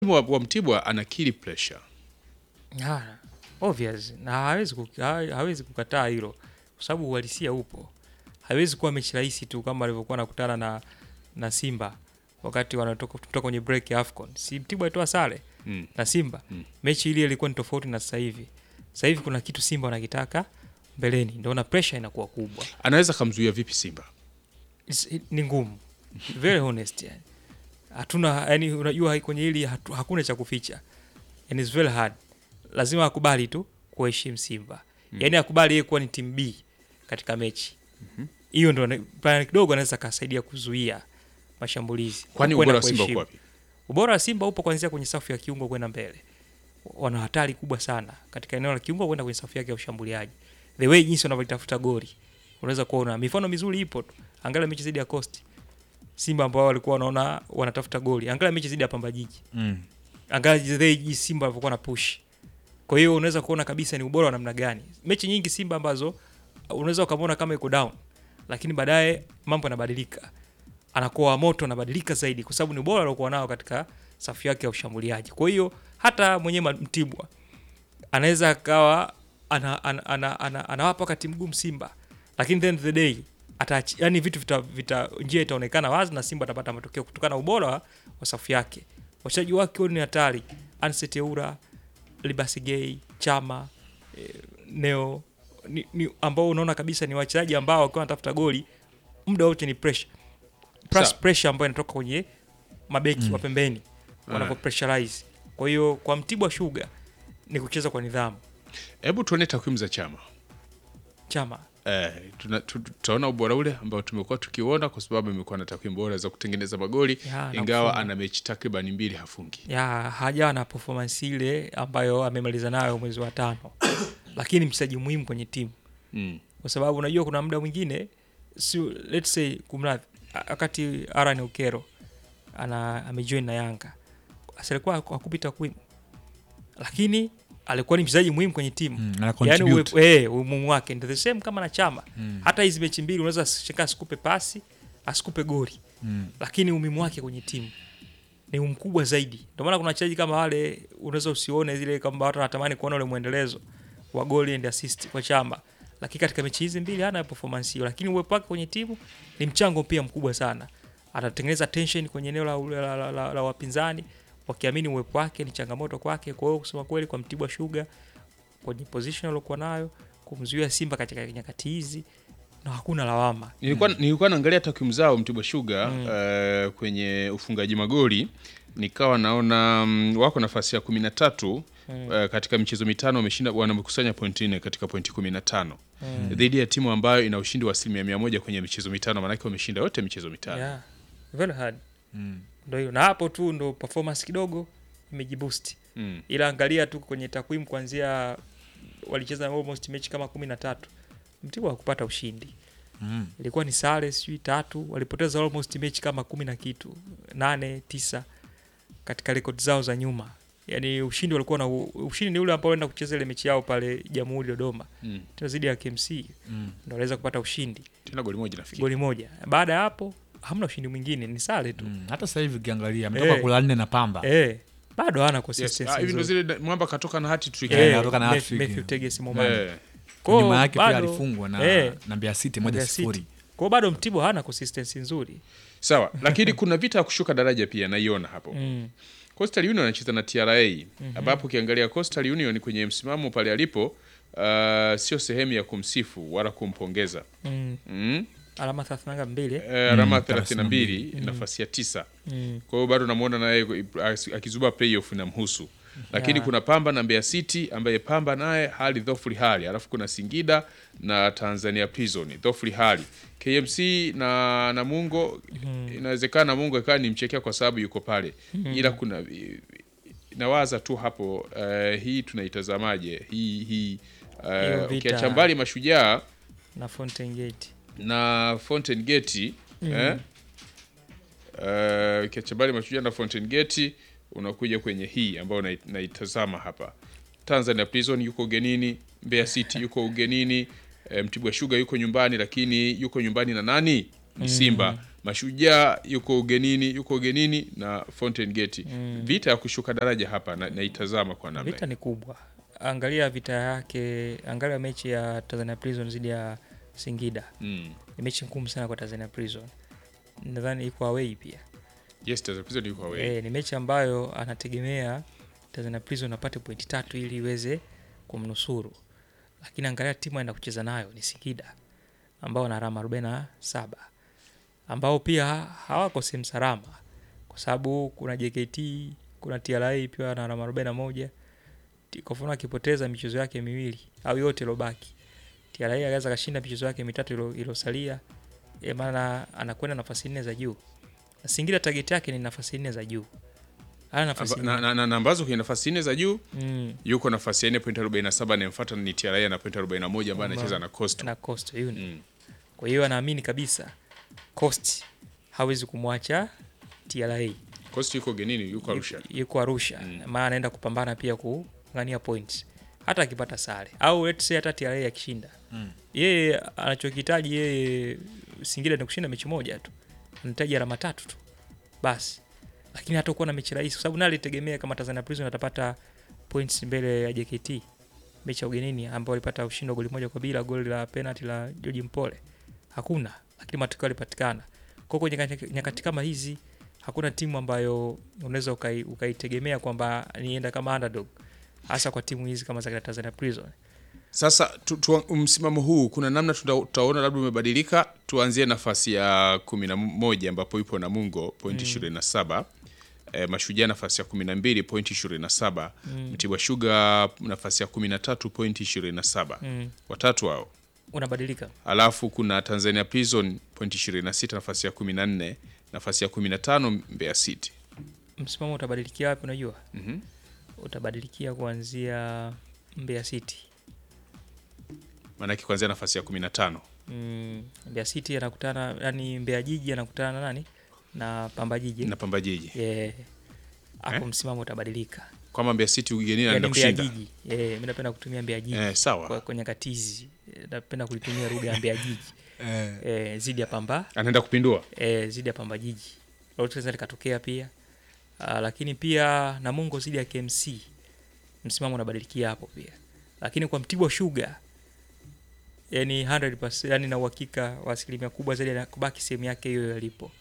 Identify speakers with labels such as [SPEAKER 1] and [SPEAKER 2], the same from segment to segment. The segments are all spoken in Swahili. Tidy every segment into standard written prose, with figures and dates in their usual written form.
[SPEAKER 1] wa Mtibwa ana kill pressure.
[SPEAKER 2] Ah, obvious. Na hawezi kukataa hilo kwa sababu uhalisia upo. Hawezi kuwa mechi rahisi tu kama alivyokuwa anakutana na Simba wakati wanatoka kwenye break ya AFCON. Si Mtibwa alitoa sare na Simba. Mechi ile ilikuwa ni tofauti na sasa hivi. Sasa hivi kuna kitu Simba wanakitaka mbeleni. Ndio na pressure inakuwa kubwa.
[SPEAKER 1] Anaweza kumzuia vipi Simba?
[SPEAKER 2] Ni ngumu. Very honest yani. Hatuna yani, unajua kwenye hili hakuna cha kuficha. And it's very hard. Lazima akubali tu kuheshimu Simba. Yani akubali yeye kuwa ni team B katika mechi. Hiyo ndio plan kidogo anaweza kasaidia kuzuia mashambulizi.
[SPEAKER 1] Kwani ubora wa Simba uko wapi?
[SPEAKER 2] Ubora wa Simba upo kuanzia kwenye safu ya kiungo kwenda mbele. Wana hatari kubwa sana katika eneo la kiungo kwenda kwenye safu yake ya ushambuliaji. The way jinsi wanavyotafuta goli. Unaweza kuona mifano mizuri ipo tu. Angalia mechi zidi ya Coast. Simba ambao walikuwa wanaona wanatafuta goli. Angalia mechi zidi ya Pamba Jiji. Angalia the way Simba walivyokuwa na push. Kwa hiyo unaweza kuona kabisa ni ubora wa namna gani. Mechi nyingi Simba ambazo unaweza ukamwona kama iko down, lakini baadaye mambo yanabadilika. Anakuwa moto, anabadilika zaidi kwa sababu ni ubora aliokuwa nao katika safu yake ya ushambuliaji. Kwa hiyo hata mwenyewe Mtibwa anaweza akawa anawapa wakati mgumu Simba, lakini then the day yani vitu njia itaonekana wazi na Simba atapata matokeo kutokana na ubora wa safu yake. Wachezaji wake ni hatari. Anseteura, Libasigei, Chama, Neo ni ambao unaona kabisa ni wachezaji ambao wakiwa wanatafuta goli muda wote ni pressure. Plus pressure ambayo inatoka kwenye mabeki wa pembeni wanapo pressurize. Kwa hiyo kwa Mtibwa Sugar ni kucheza kwa nidhamu.
[SPEAKER 1] Hebu tuone takwimu za Chama. Tutaona ubora ule ambao tumekuwa tukiona kwa sababu amekuwa na takwimu bora za kutengeneza magoli ingawa ana mechi takriban 2 hafungi.
[SPEAKER 2] Hajawa na performance ile ambayo amemaliza nayo mwezi wa 5. Lakini mchezaji muhimu kwenye timu. Kwa sababu unajua kuna muda mwingine let's say kumradhi wakati Aran Okero amejoin na Yanga. Asilikuwa hakupita takwimu. Lakini alikuwa ni mchezaji muhimu kwenye timu. Yaani umuhimu wake ndio the same kama na Chama. Hata hizi mechi mbili unaweza shika asikupe pasi, asikupe goli. Lakini umuhimu wake kwenye timu ni mkubwa zaidi. Ndio maana kuna wachezaji kama wale unaweza usione zile kama watu wanatamani kuona ule muendelezo wa goal and assist kwa Chama. Lakini katika mechi hizi mbili hana performance hiyo, lakini uwepo wake kwenye timu ni mchango pia mkubwa sana. Atatengeneza tension kwenye eneo la wapinzani wakiamini uwepo wake ni changamoto kwake. Kwa hiyo kusema kweli kwa Mtibwa Sugar kwenye position aliyokuwa nayo kumzuia Simba katika nyakati hizi na hakuna lawama.
[SPEAKER 1] Nilikuwa naangalia takwimu zao Mtibwa Sugar kwenye ufungaji magoli, nikawa naona wako nafasi ya 13 katika michezo 5 wameshinda, wanamekusanya point 4 katika point 15. Dhidi ya timu ambayo ina ushindi wa 100% kwenye michezo 5, maana yake wameshinda yote michezo 5.
[SPEAKER 2] Very hard. Ndio hiyo. Na hapo tu ndo performance kidogo imejiboost. Ila angalia tu kwenye takwimu kuanzia walicheza almost mechi kama 13. Mtibwa hakupata ushindi. Ilikuwa ni sare 3, walipoteza almost mechi kama 10 na kitu, 8, 9 katika record zao za nyuma. Yaani ushindi walikuwa na ushindi ni ule ambao wanaenda kucheza ile mechi yao pale Jamhuri Dodoma. Tena zidi ya KMC. Ndio waweza kupata ushindi.
[SPEAKER 1] Tena goli moja nafikiri.
[SPEAKER 2] Goli moja. Baada ya hapo hamna ushindi mwingine, ni sare tu.
[SPEAKER 3] Hata sasa hivi ukiangalia ametoka kula 4 na Pamba.
[SPEAKER 2] Bado hana consistency.
[SPEAKER 1] Hivi ndio zile mwamba katoka na hat trick.
[SPEAKER 3] Katoka na hat trick.
[SPEAKER 2] Matthew Tegesi Momani.
[SPEAKER 3] Kwa nyuma yake pia alifungwa na Mbeya City 1-0.
[SPEAKER 2] Kwa bado Mtibwa hana consistency nzuri.
[SPEAKER 1] Sawa, lakini kuna vita ya kushuka daraja pia naiona hapo. Coastal Union anacheza na TRA ambapo ukiangalia Coastal Union kwenye msimamo pale alipo sio sehemu ya kumsifu wala kumpongeza.
[SPEAKER 2] Alama 32.
[SPEAKER 1] Alama 32 nafasi ya 9. Kwa hiyo bado namuona naye akizuba playoff inamhusu. Lakini kuna Pamba na Mbeya City ambaye Pamba naye hali dhofuli hali. Alafu kuna Singida na Tanzania Prison dhofuli hali. KMC na Namungo inawezekana Namungo ikawa ni mchekea kwa sababu yuko pale. Ila kuna nawaza tu hapo hii tunaitazamaje? Hii ukiacha mbali Mashujaa
[SPEAKER 2] na
[SPEAKER 1] Fountain Gate ukiacha mbali Mashujaa na Fountain Gate unakuja kwenye hii ambayo naitazama hapa. Tanzania Prison yuko ugenini, Mbeya City yuko ugenini, Mtibwa Sugar yuko nyumbani, lakini yuko nyumbani na nani? ni Simba. Mashujaa yuko ugenini na Fountain Gate. Vita ya kushuka daraja hapa naitazama kwa namna.
[SPEAKER 2] Vita ni kubwa. Angalia vita yake, angalia mechi ya Tanzania Prison dhidi ya Singida. Ni mechi ngumu sana kwa Tanzania Prison. Nadhani iko away pia.
[SPEAKER 1] Yes, Tanzania Prison yuko away.
[SPEAKER 2] Ni mechi ambayo anategemea Tanzania Prison apate pointi 3 ili iweze kumnusuru. Lakini angalia timu anaenda kucheza nayo ni Singida ambao wana alama 47. Ambao pia hawako sehemu salama kwa sababu kuna JKT, kuna TRA pia wana alama 41. Kwa mfano akipoteza michezo yake miwili au yote ilobaki, TRA anaweza kashinda michezo yake mitatu iliyosalia, maana anakwenda nafasi 4 za juu. Singida target yake ni nafasi 4 za juu. Ana nafasi
[SPEAKER 1] na ambazo kwenye nafasi 4 za juu yuko nafasi 4.47 na mfuata ni TRA na 4.41 ambaye anacheza na Coast
[SPEAKER 2] Union. Kwa hiyo anaamini kabisa Coast hawezi kumwacha TRA.
[SPEAKER 1] Coast yuko genini, yuko Arusha.
[SPEAKER 2] Maana anaenda kupambana pia kungania points. Hata akipata sare au let's say hata TRA akishinda. Yeye anachokihitaji yeye Singida ni kushinda mechi moja tu. Anahitaji alama 3 tu. Basi. Lakini hata kuwa na mechi rahisi kwa sababu nali tegemea kama Tanzania Prison atapata points mbele ya JKT. Mechi ya ugenini ambao walipata ushindi goli 1-0, goli la penalty la George Mpole. Hakuna, lakini matokeo yalipatikana. Kwa kwenye nyakati kama hizi hakuna timu ambayo unaweza ukaitegemea kwamba nienda kama underdog, hasa kwa timu hizi kama za Tanzania Prison.
[SPEAKER 1] Sasa msimamo huu kuna namna tutaona labda umebadilika. Tuanzie nafasi ya 11 ambapo ipo Namungo point 27. Mashujaa nafasi ya 12 point 27. Mtibwa Sugar nafasi ya 13 point 27. Watatu hao
[SPEAKER 2] unabadilika.
[SPEAKER 1] Alafu kuna Tanzania Prison point 26 nafasi ya 14, nafasi ya 15 Mbeya City.
[SPEAKER 2] Msimamo utabadilikia wapi unajua? Utabadilikia kuanzia Mbeya City.
[SPEAKER 1] Maana kuanzia nafasi ya 15.
[SPEAKER 2] Mbeya City anakutana, yani Mbeya Jiji anakutana na nani? Na Pamba Jiji. Hapo msimamo utabadilika.
[SPEAKER 1] Kama Mbeya City ugenini anaenda kushinda.
[SPEAKER 2] Mimi napenda kutumia Mbeya Jiji.
[SPEAKER 1] Sawa.
[SPEAKER 2] Kwenye katizi. Napenda kuitumia lugha ya Mbeya Jiji. Zidi ya Pamba.
[SPEAKER 1] Anaenda kupindua.
[SPEAKER 2] Zidi ya Pamba Jiji. Lolote likatokea pia. Lakini pia Namungo zidi ya KMC. Msimamo unabadilikia hapo pia. Lakini kwa Mtibwa Sugar yani 100% yani na uhakika wa asilimia kubwa zaidi na kubaki sehemu yake hiyo yalipo.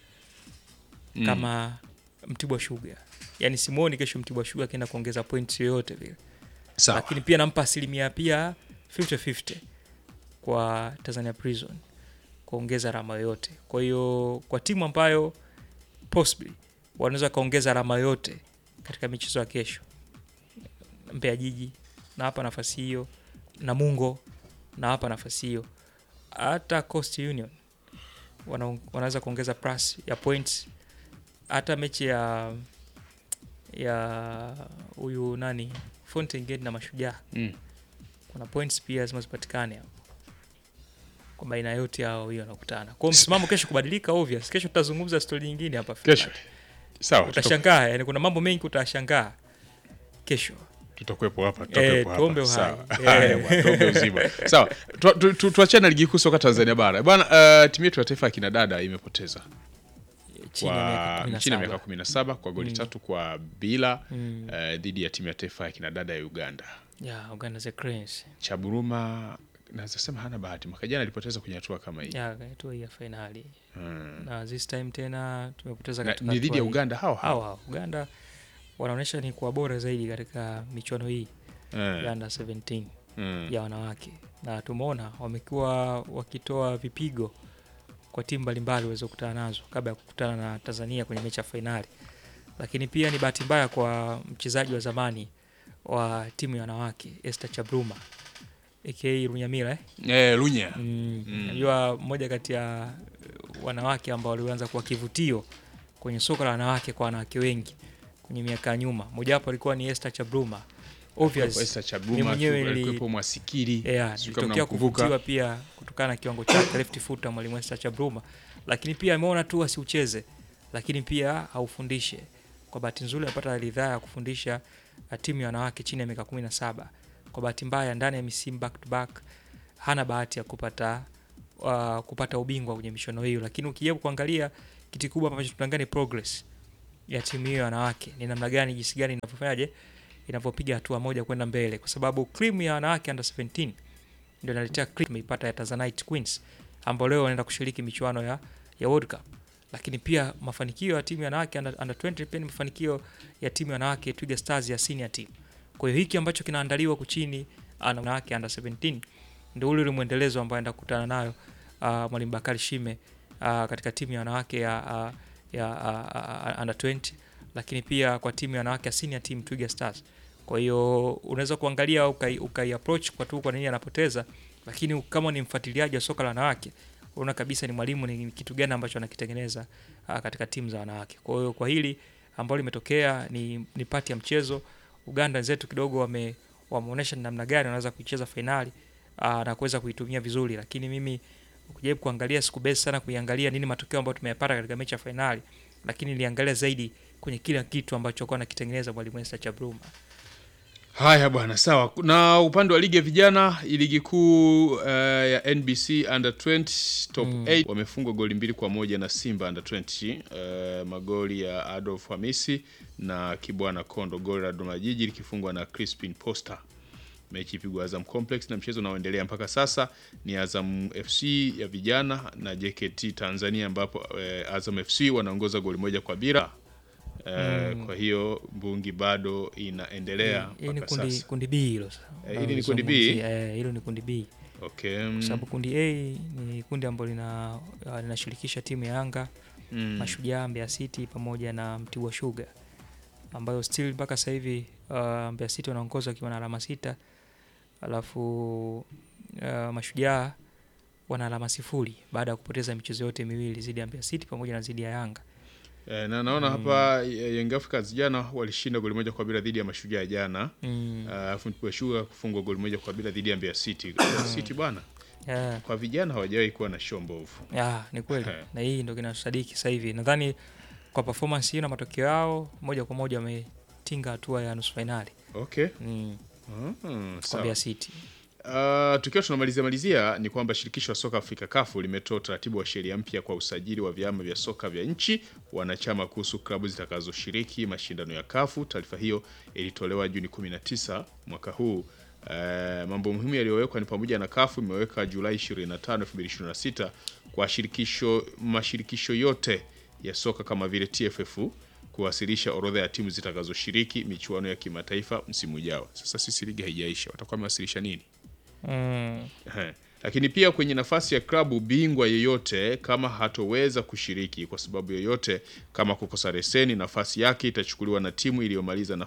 [SPEAKER 2] Kama Mtibwa Sugar. Yani simuoni kesho Mtibwa Sugar kaenda kuongeza points yoyote vile.
[SPEAKER 1] Sawa.
[SPEAKER 2] Lakini pia nampa asilimia pia 50-50 kwa Tanzania Prison kuongeza alama yote. Kwa hiyo kwa timu ambayo possibly wanaweza kaongeza alama yote katika michezo ya kesho, Mbeya Jiji na hapa nafasi hiyo, Namungo na hapa nafasi hiyo, hata Coast Union wanaweza kuongeza plus ya points. Hata mechi ya huyu nani Fountain Gate na Mashujaa kuna points pia lazima zipatikane hapo kwa baina yote hao hiyo wanakutana. Kwa msimamo kesho kubadilika obvious. Kesho tutazungumza story nyingine hapa
[SPEAKER 1] kesho. Sawa,
[SPEAKER 2] utashangaa yani kuna mambo mengi utashangaa kesho.
[SPEAKER 1] Tutakuepo hapa.
[SPEAKER 2] Tuombe
[SPEAKER 1] uhai. Tuombe uzima. Sawa. Tuachane na ligi kuu soka Tanzania bara. Bwana, timu yetu ya taifa ya kina dada imepoteza chini ya miaka 17 kwa goli 3 kwa bila dhidi ya timu ya taifa ya kina dada ya Uganda.
[SPEAKER 2] Uganda the Cranes.
[SPEAKER 1] Chaburuma naweza sema hana bahati. Mwaka jana alipoteza kwenye hatua kama hii.
[SPEAKER 2] Hatua ya finali. Na this time tena tumepoteza katika
[SPEAKER 1] ni dhidi ya Uganda hao.
[SPEAKER 2] Uganda wanaonyesha ni kwa bora zaidi katika michuano hii ya under 17 ya wanawake, na tumeona wamekuwa wakitoa vipigo kwa timu mbalimbali waweze kukutana nazo kabla ya kukutana na Tanzania kwenye mechi ya finali. Lakini pia ni bahati mbaya kwa mchezaji wa zamani wa timu ya wanawake Esther Chabruma aka Runyamira
[SPEAKER 1] Lunya.
[SPEAKER 2] Unajua mmoja kati ya wanawake ambao walianza kuwa kivutio kwenye soka la wanawake kwa wanawake wengi kwenye miaka nyuma. Mmoja wapo alikuwa ni Esther Chabruma. Obvious.
[SPEAKER 1] Esther Chabruma alikuwa Mwasikiri.
[SPEAKER 2] Ilitokea kuvutiwa pia kutokana na kiwango chake left footer mwalimu Esther Chabruma. Lakini pia ameona tu asiucheze, lakini pia haufundishe. Kwa bahati nzuri alipata ridhaa ya kufundisha timu ya wanawake chini ya miaka 17. Kwa bahati mbaya ndani ya misimu back to back hana bahati ya kupata kupata ubingwa kwenye michuano hiyo, lakini ukijaribu kuangalia kitu kikubwa ambacho tunaangalia ni progress ya timu hiyo ya wanawake, ni namna gani, jinsi gani inavyofanyaje, inavyopiga hatua moja kwenda mbele, kwa sababu cream ya wanawake under 17 ndio inaletea cream ipata ya Tanzanite Queens ambao leo wanaenda kushiriki michuano ya World Cup. Lakini pia mafanikio ya timu ya wanawake under 20 pia ni mafanikio ya timu ya wanawake Twiga Stars ya senior team. Kwa hiyo hiki ambacho kinaandaliwa kuchini na wanawake under 17 ndio ule mwendelezo ambao anaenda kukutana nayo Mwalimu Bakari Shime katika timu ya wanawake ya under 20, lakini pia kwa timu ya wanawake ya senior team Twiga Stars. Kwa hiyo unaweza kuangalia ukai approach kwa nini anapoteza, lakini kama ni mfuatiliaji wa soka la wanawake unaona kabisa ni mwalimu ni kitu gani ambacho anakitengeneza katika timu za wanawake. Kwa hiyo kwa hili ambalo limetokea ni pati ya mchezo. Uganda wenzetu kidogo wameonyesha namna gani wanaweza kuicheza finali na kuweza kuitumia vizuri, lakini mimi ukijaribu kuangalia sikubesi sana kuiangalia nini matokeo ambayo tumeyapata katika mechi ya finali, lakini niliangalia zaidi kwenye kila kitu ambacho alikuwa anakitengeneza mwalimu Esther Chabruma.
[SPEAKER 1] Haya bwana, sawa. Na upande wa ligi ya vijana, ligi kuu ya NBC under 20 top 8 wamefungwa goli 2-1 na Simba under 20. Magoli ya Adolf Hamisi na Kibwana Kondo, goli la Dodoma Jiji likifungwa na Crispin Poster. Mechi ipigwa Azam Complex na mchezo unaoendelea mpaka sasa ni Azam FC ya vijana na JKT Tanzania, ambapo Azam FC wanaongoza goli 1-0. Kwa hiyo mbungi bado inaendelea mpaka sasa.
[SPEAKER 2] Hii ni kundi B hilo sasa.
[SPEAKER 1] Hili ni kundi B.
[SPEAKER 2] Hilo ni kundi B.
[SPEAKER 1] Okay.
[SPEAKER 2] Kwa sababu kundi A ni kundi ambalo linashirikisha timu ya Yanga, Mashujaa, Mbeya City pamoja na Mtibwa Sugar, ambayo still mpaka sasa hivi Mbeya City wanaongoza wakiwa na alama 6, alafu Mashujaa wana alama 0 baada ya kupoteza michezo yote miwili dhidi ya Mbeya City pamoja na dhidi ya Yanga.
[SPEAKER 1] Na naona hapa Young Africans jana walishinda goli 1-0 dhidi ya Mashujaa jana. Alafu Mtibwa Sugar kufungwa goli 1-0 dhidi ya Mbeya City. City bwana. Kwa vijana hawajawahi kuwa na show mbovu.
[SPEAKER 2] Ni kweli. Na hii ndio kinasadiki sasa hivi. Nadhani kwa performance hii na matokeo yao moja kwa moja wametinga hatua ya nusu finali.
[SPEAKER 1] Okay.
[SPEAKER 2] Kwa Mbeya City.
[SPEAKER 1] Tukiwa tunamalizia ni kwamba shirikisho la soka Afrika CAF limetoa utaratibu wa sheria mpya kwa usajili wa vyama vya soka vya nchi wanachama kuhusu klabu zitakazoshiriki mashindano ya CAF. Taarifa hiyo ilitolewa Juni 19 mwaka huu. Mambo muhimu yaliyowekwa ni pamoja na CAF imeweka Julai 25, 2026 kwa mashirikisho yote ya soka kama vile TFF kuwasilisha orodha ya timu zitakazoshiriki michuano ya kimataifa msimu ujao. Sasa sisi ligi haijaisha, watakuwa wamewasilisha nini? Lakini pia kwenye nafasi ya klabu bingwa yeyote kama hatoweza kushiriki kwa sababu yoyote, kama kukosa leseni, nafasi yake itachukuliwa na timu iliyomaliza